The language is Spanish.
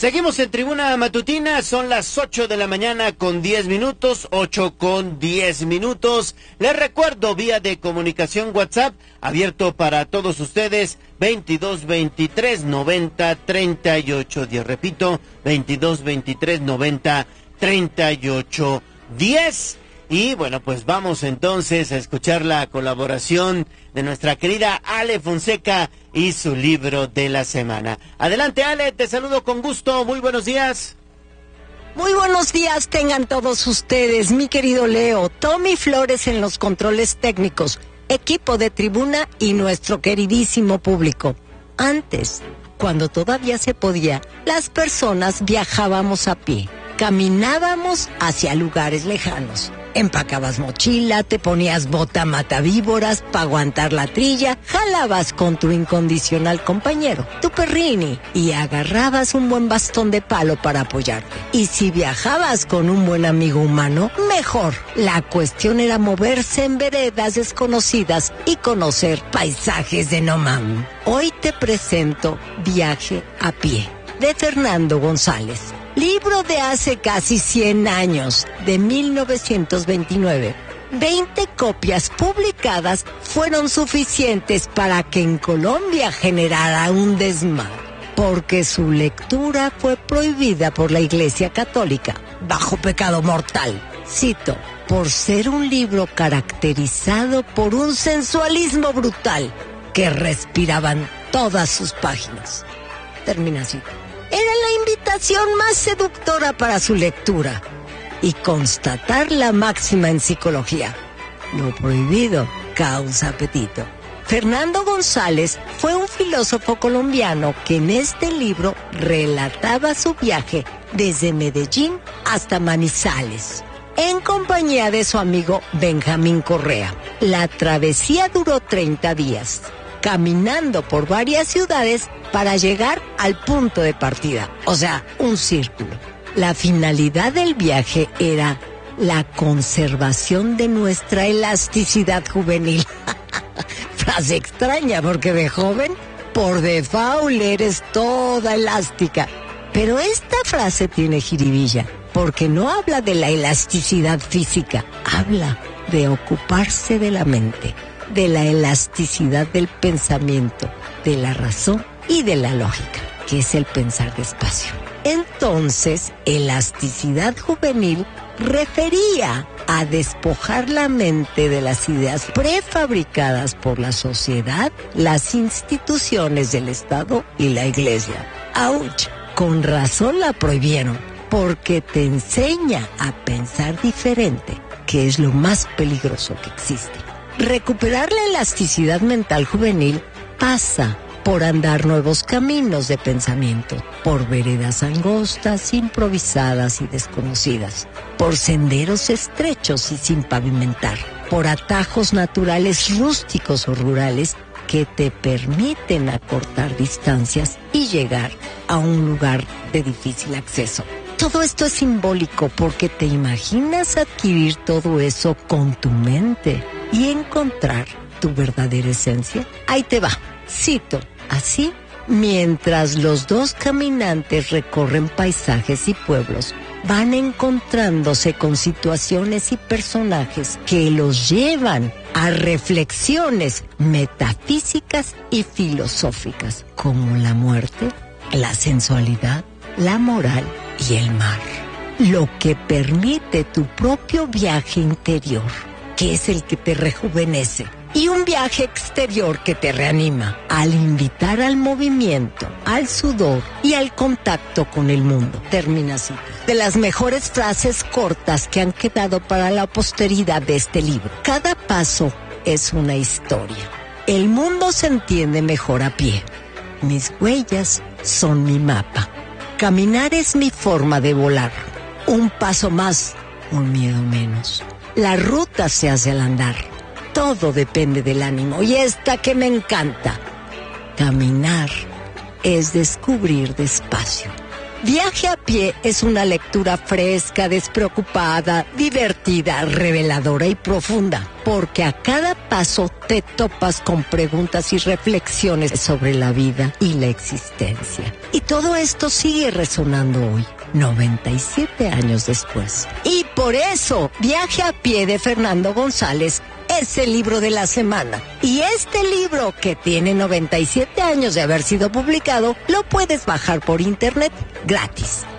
Seguimos en Tribuna Matutina, son las 8 de la mañana con 10 minutos, 8 con 10 minutos. Les recuerdo, vía de comunicación WhatsApp, abierto para todos ustedes, 22 23 90 38 10. Repito, 22 23 90 38 10. Y bueno, pues vamos entonces a escuchar la colaboración de nuestra querida Ale Fonseca y su libro de la semana. Adelante, Ale, te saludo con gusto, muy buenos días. Muy buenos días tengan todos ustedes, mi querido Leo, Tommy Flores en los controles técnicos, equipo de Tribuna y nuestro queridísimo público. Antes, cuando todavía se podía, las personas viajábamos a pie, caminábamos hacia lugares lejanos. Empacabas mochila, te ponías bota matavíboras para aguantar la trilla, jalabas con tu incondicional compañero, tu perrini, y agarrabas un buen bastón de palo para apoyarte. Y si viajabas con un buen amigo humano, mejor. La cuestión era moverse en veredas desconocidas y conocer paisajes de no mames. Hoy te presento Viaje a pie, de Fernando González. Libro de hace casi 100 años, de 1929. 20 copias publicadas fueron suficientes para que en Colombia generara un desmadre, porque su lectura fue prohibida por la Iglesia Católica, bajo pecado mortal. Cito, por ser un libro caracterizado por un sensualismo brutal que respiraban todas sus páginas. Termina así. Era la invitación más seductora para su lectura y constatar la máxima en psicología: lo prohibido causa apetito. Fernando González fue un filósofo colombiano que en este libro relataba su viaje desde Medellín hasta Manizales, en compañía de su amigo Benjamín Correa. La travesía duró 30 días, caminando por varias ciudades para llegar al punto de partida, o sea, un círculo. La finalidad del viaje era la conservación de nuestra elasticidad juvenil. Frase extraña, porque de joven, por default, eres toda elástica. Pero esta frase tiene jiribilla, porque no habla de la elasticidad física, habla de ocuparse de la mente, de la elasticidad del pensamiento, de la razón y de la lógica, que es el pensar despacio. Entonces, elasticidad juvenil refería a despojar la mente de las ideas prefabricadas por la sociedad, las instituciones del Estado y la Iglesia. ¡Auch! Con razón la prohibieron, porque te enseña a pensar diferente, que es lo más peligroso que existe. Recuperar la elasticidad mental juvenil pasa por andar nuevos caminos de pensamiento, por veredas angostas, improvisadas y desconocidas, por senderos estrechos y sin pavimentar, por atajos naturales rústicos o rurales que te permiten acortar distancias y llegar a un lugar de difícil acceso. Todo esto es simbólico porque te imaginas adquirir todo eso con tu mente y encontrar tu verdadera esencia. Ahí te va, cito. Así, mientras los dos caminantes recorren paisajes y pueblos, van encontrándose con situaciones y personajes que los llevan a reflexiones metafísicas y filosóficas, como la muerte, la sensualidad, la moral y el mar. Lo que permite tu propio viaje interior, que es el que te rejuvenece, y un viaje exterior que te reanima, al invitar al movimiento, al sudor y al contacto con el mundo. Termina así. De las mejores frases cortas que han quedado para la posteridad de este libro. Cada paso es una historia. El mundo se entiende mejor a pie. Mis huellas son mi mapa. Caminar es mi forma de volar. Un paso más, un miedo menos. La ruta se hace al andar. Todo depende del ánimo. Y esta que me encanta. Caminar es descubrir despacio. Viaje a pie es una lectura fresca, despreocupada, divertida, reveladora y profunda, porque a cada paso te topas con preguntas y reflexiones sobre la vida y la existencia. Y todo esto sigue resonando hoy, 97 años después. Y por eso, Viaje a pie de Fernando González es el libro de la semana. Y este libro, que tiene 97 años de haber sido publicado, lo puedes bajar por internet gratis.